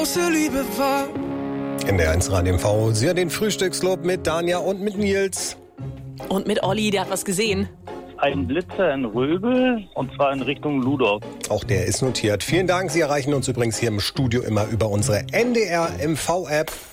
große Liebe war. In der 1 Radio MV, Sie hören den Frühstücksclub mit Danja und mit Nils. Und mit Olli, der hat was gesehen. Ein Blitzer in Röbel, und zwar in Richtung Ludorf. Auch der ist notiert. Vielen Dank. Sie erreichen uns übrigens hier im Studio immer über unsere NDR MV-App.